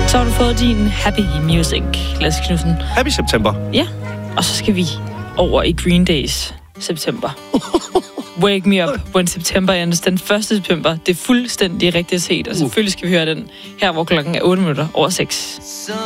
Så har du fået din Happy Music, Lasse Knudsen. Happy September. Ja, og så skal vi over i Green Days September. Wake Me Up When September Ends, den 1. september. Det er fuldstændig rigtigt set, og selvfølgelig skal vi høre den her, hvor klokken er 8:06.